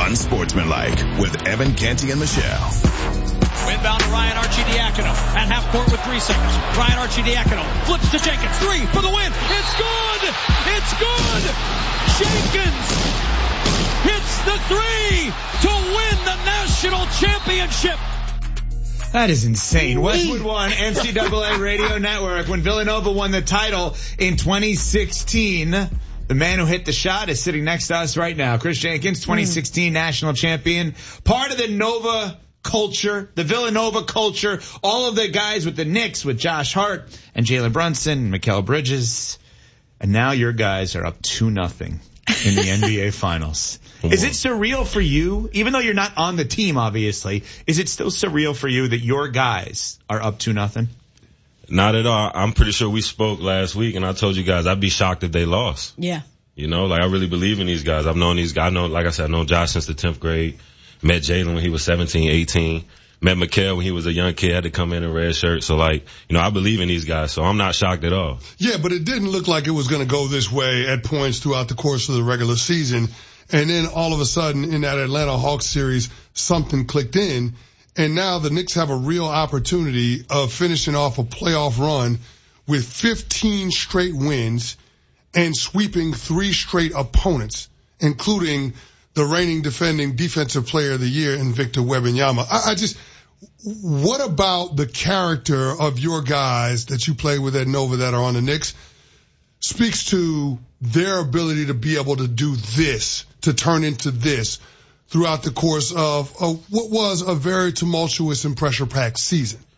Unsportsmanlike with Evan Canty and Michelle. Inbound to Ryan Arcidiacono at half court with 3 seconds. Ryan Arcidiacono flips to Jenkins. 3 for the win. It's good. It's good. Jenkins hits the 3 to win the national championship. That is insane. Westwood One, NCAA Radio Network. When Villanova won the title in 2016, the man who hit the shot is sitting next to us right now. Chris Jenkins, 2016 national champion. Part of the Nova culture, the Villanova culture. All of the guys with the Knicks, with Josh Hart and Jalen Brunson and Mikal Bridges. And now your guys are up 2-0 in the NBA Finals. Is it surreal for you, even though you're not on the team, obviously, is it still surreal for you that your guys are up 2-0? Not at all. I'm pretty sure we spoke last week, and I told you guys I'd be shocked if they lost. Yeah. You know, like I really believe in these guys. I've known these guys. I know, like I said, I've known Josh since the 10th grade. Met Jalen when he was 17, 18. Met Mikal when he was a young kid, had to come in red shirt. So, like, you know, I believe in these guys, so I'm not shocked at all. Yeah, but it didn't look like it was going to go this way at points throughout the course of the regular season. And then all of a sudden in that Atlanta Hawks series, something clicked in. And now the Knicks have a real opportunity of finishing off a playoff run with 15 straight wins and sweeping 3 straight opponents, including the reigning defending defensive player of the year in Victor Wembanyama. What about the character of your guys that you play with at Nova that are on the Knicks speaks to their ability to be able to do this, to turn into this throughout the course of what was a very tumultuous and pressure-packed season?